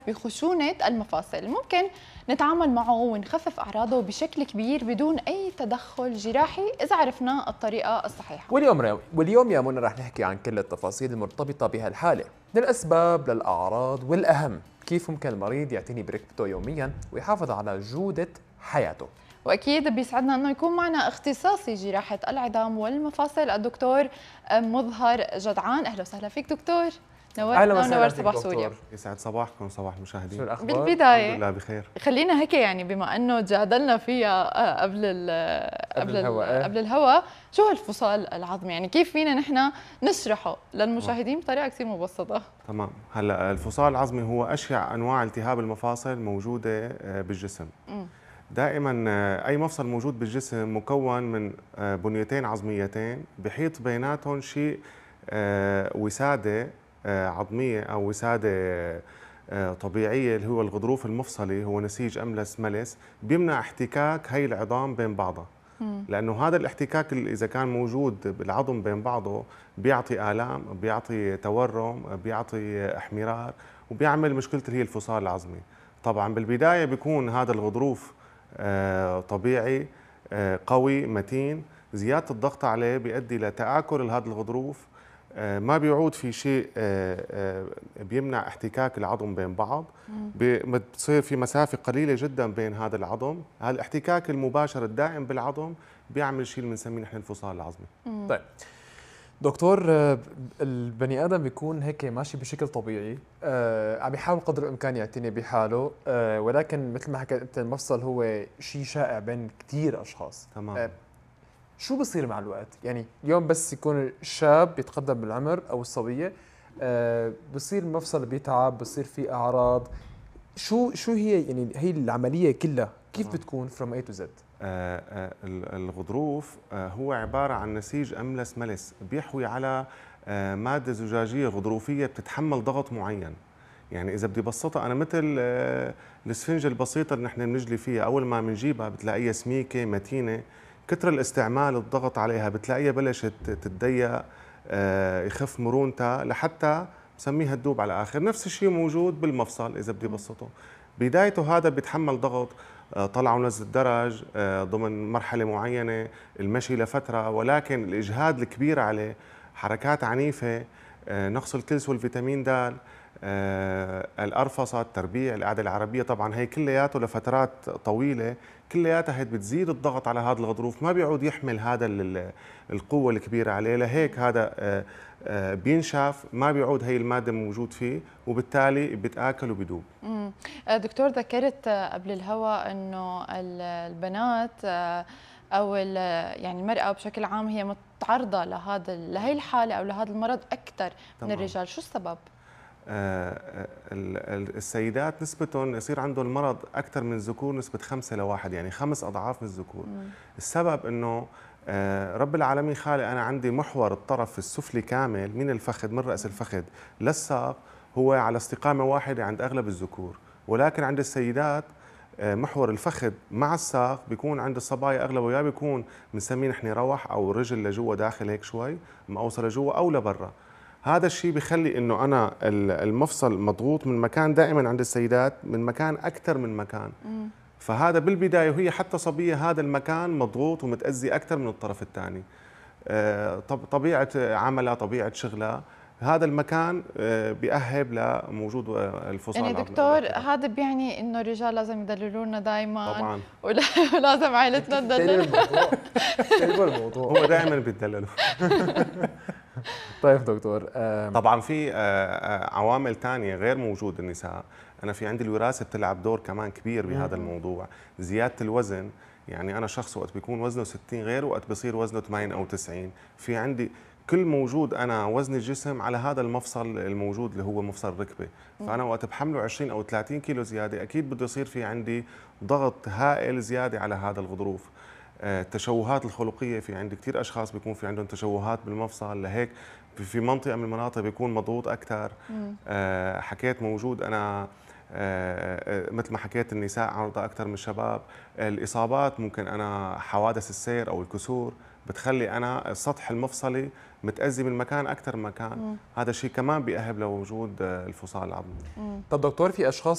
بخشونة المفاصل ممكن نتعامل معه ونخفف أعراضه بشكل كبير بدون أي تدخل جراحي إذا عرفنا الطريقة الصحيحة. واليوم يا منى رح نحكي عن كل التفاصيل المرتبطة بهالحالة، من الأسباب للأعراض، والأهم كيف ممكن المريض يعتني بركبته يوميا ويحافظ على جودة حياته. وأكيد بيسعدنا أنه يكون معنا اختصاصي جراحة العظام والمفاصل الدكتور مظهر جدعان. أهلا وسهلا فيك دكتور، نورتنا ونور صباح سوريا. يسعد صباحكم وصباح المشاهدين. شو الأخبار؟ بالبداية الحمد لله بخير. خلينا هيك يعني بما أنه جادلنا فيها قبل الهواء، شو هالفصال العظمي؟ يعني كيف فينا نحن نشرحه للمشاهدين بطريقة كثير مبسطة؟ تمام. هلا الفصال العظمي هو اشيع انواع التهاب المفاصل موجوده بالجسم. دائما اي مفصل موجود بالجسم مكون من بنيتين عظميتين بحيط بيناتهم شيء وساده عظميه او وساده طبيعيه اللي هو الغضروف المفصلي، هو نسيج املس ملس بيمنع احتكاك هي العظام بين بعضها. لانه هذا الاحتكاك اللي اذا كان موجود بالعظم بين بعضه بيعطي الام، بيعطي تورم، بيعطي احمرار، وبيعمل مشكله اللي هي الفصال العظمي. طبعا بالبدايه بيكون هذا الغضروف طبيعي قوي متين، زياده الضغط عليه بيؤدي لتآكل هذا الغضروف، ما بيعود في شيء بيمنع احتكاك العظم بين بعض، بتصير في مسافة قليلة جدا بين هذا العظم. هذا الاحتكاك المباشر الدائم بالعظم بيعمل شيء اللي بنسميه نحن الفصال العظمي. طيب دكتور، البني ادم بيكون هيك ماشي بشكل طبيعي، عم يحاول قدر الامكان يعتني بحاله، ولكن مثل ما حكيت انت المفصل هو شيء شائع بين كثير اشخاص. تمام. شو بصير مع الوقت؟ يعني اليوم بس يكون الشاب بيتقدم بالعمر او الصبيه، بصير المفصل بيتعب، بصير في اعراض. شو هي يعني هي العمليه كلها كيف بتكون from A to Z؟ الغضروف هو عباره عن نسيج املس ملس بيحوي على ماده زجاجيه غضروفيه بتتحمل ضغط معين. يعني اذا بدي ابسطها انا مثل الاسفنجه البسيطه اللي نحن بنجلي فيها، اول ما بنجيبها بتلاقيها سميكه متينه، كثر الاستعمال الضغط عليها بتلاقيها بلشت تتضيق، يخف مرونتها لحتى بسميها تدوب على الاخر. نفس الشيء موجود بالمفصل اذا بدي ابسطه، بدايته هذا بيتحمل ضغط، طلع ونزل الدرج ضمن مرحله معينه، المشي لفتره، ولكن الاجهاد الكبير عليه، حركات عنيفه، نقص الكلس والفيتامين د، الأرفصة، التربيع، القعدة العربية، طبعا هي كلياته لفترات طويلة، كلياتها هي بتزيد الضغط على هذا الغضروف، ما بيعود يحمل هذا القوة الكبيرة عليه، لهيك هذا بينشف، ما بيعود هي المادة موجود فيه، وبالتالي بيتآكل وبيدوب. دكتور ذكرت قبل الهواء انه البنات او يعني المرأة بشكل عام هي متعرضة لهي الحالة او لهذا المرض اكثر من الرجال، شو السبب؟ السيدات نسبتهم يصير عندهم المرض أكثر من الذكور نسبة 5 ل1، يعني 5 أضعاف من الذكور. السبب أنه رب العالمين خالق أنا عندي محور الطرف السفلي كامل من الفخذ، من رأس الفخذ للساق، هو على استقامة واحدة عند أغلب الذكور، ولكن عند السيدات محور الفخذ مع الساق بيكون عند الصبايا أغلبه يا بيكون بنسميه نحن روح أو رجل لجوا داخل هيك شوي مقوصة لجوا أو لبرا. هذا الشيء بيخلي انه انا المفصل مضغوط من مكان، دائما عند السيدات من مكان اكثر من مكان. فهذا بالبدايه وهي حتى صبيه هذا المكان مضغوط ومتاذي اكثر من الطرف الثاني. طبيعه عملها، طبيعه شغلها، هذا المكان بيأهب لوجود الفصال. يعني دكتور هذا بيعني انه الرجال لازم يدللونا دائما طبعا، ولازم عائلتنا تدلل. الموضوع هو دائما بيتدللوا. طيب دكتور، طبعا في عوامل ثانيه غير موجود النساء. انا في عندي الوراثه بتلعب دور كمان كبير بهذا الموضوع، زياده الوزن. يعني انا شخص وقت بيكون وزنه 60 غير وقت بصير وزنه 80 او 90، في عندي كل موجود انا وزن الجسم على هذا المفصل الموجود اللي هو مفصل الركبه. فانا وقت بحمله 20 او 30 كيلو زياده اكيد بده يصير في عندي ضغط هائل زياده على هذا الغضروف. التشوهات الخلقيه، في عندي كثير اشخاص بيكون في عندهم تشوهات بالمفصل، لهيك في منطقه من المناطق بيكون مضغوط اكثر. حكيت موجود انا مثل ما حكيت النساء عرضة اكثر من الشباب. الاصابات ممكن انا حوادث السير او الكسور بتخلي انا السطح المفصلي متأذي من مكان اكثر من مكان. هذا الشيء كمان بيأهب لوجود الفصال العظمي. طب دكتور، في اشخاص